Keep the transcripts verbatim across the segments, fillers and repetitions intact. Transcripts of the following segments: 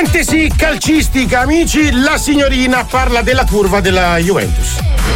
Parentesi calcistica, amici, la signorina parla della curva della Juventus.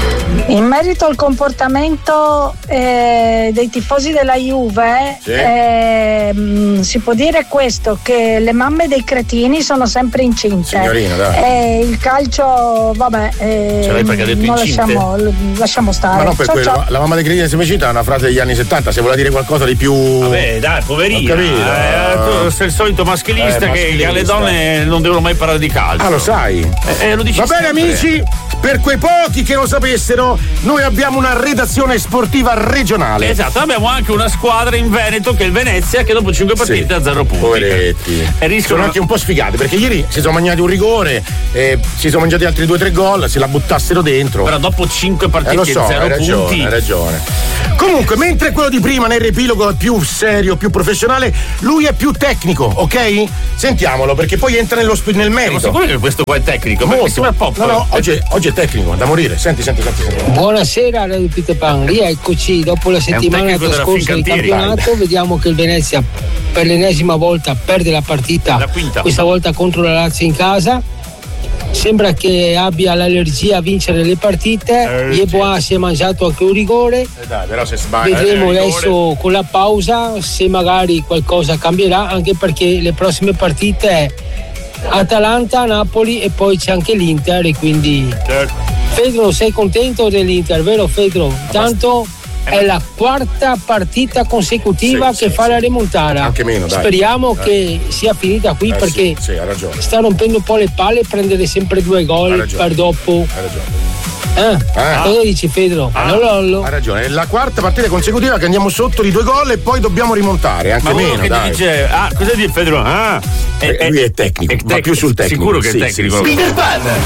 In merito al comportamento eh, dei tifosi della Juve, sì. eh, mh, si può dire questo, che le mamme dei cretini sono sempre incinte. Signorina, dai. E il calcio, vabbè, eh, Ce l'hai perché ha detto non incinte? lasciamo, lasciamo stare. Ma non per ciao, quello, ciao. la mamma dei cretini è sempre incinte, è una frase degli anni settanta, se vuole dire qualcosa di più. Vabbè, dai, poverina. Ho capito. Eh, tu sei il solito maschilista, Eh, che, maschilista. che alle donne non devono mai parlare di calcio. Ah, lo sai? Eh, eh, lo dici Va bene, sempre. amici, per quei pochi che lo sapessero, noi abbiamo una redazione sportiva regionale. Esatto, abbiamo anche una squadra in Veneto che è il Venezia, che dopo cinque partite Sì. ha zero punti. Poveretti. E rischiano... Sono anche un po' sfigati perché ieri si sono mangiati un rigore, eh, si sono mangiati altri due o tre gol, se la buttassero dentro. Però dopo cinque partite eh, lo so, e zero hai ragione, punti. hai ragione. Comunque, mentre quello di prima nel riepilogo è più serio, più professionale, lui è più tecnico, ok? Sentiamolo, perché poi entra nello sp- nel merito. Siamo sicuri che questo qua è tecnico? Molto. Perché sembra pop. No, no, oggi, oggi è tecnico, da morire. Senti, senti, senti. senti. Buonasera Radio Peter Pan, rieccoci dopo la settimana tecnico della trascorsa di Fincantieri. campionato. Vediamo che il Venezia per l'ennesima volta perde la partita, La quinta. questa volta contro la Lazio in casa. Sembra che abbia l'allergia a vincere le partite. Yeboah si è mangiato anche un rigore. Eh dai, però se sbaglia. Vedremo eh, adesso con la pausa se magari qualcosa cambierà, anche perché le prossime partite è Atalanta, Napoli e poi c'è anche l'Inter, e quindi Certo. Fedro, sei contento dell'Inter, vero Fedro? Tanto è la quarta partita consecutiva Sì, che sì, fa sì. la remontata. Anche meno, dai. Speriamo Eh. che sia finita qui, Eh, perché sì, sì, hai ragione. sta rompendo un po' le palle prendere sempre due Hai gol ragione. per dopo. Hai ragione. Eh? Ah. Cosa dici Fedro? Ah, Lollo. hai ragione, è la quarta partita consecutiva che andiamo sotto di due gol e poi dobbiamo rimontare, anche Ma uno meno, che dai. ti dice, ah, cosa dici Pedro? Ah, Eh, lui è tecnico, ma più sul tecnico. Sicuro che Sì, è sì, tecnico. sì. Peter Pan.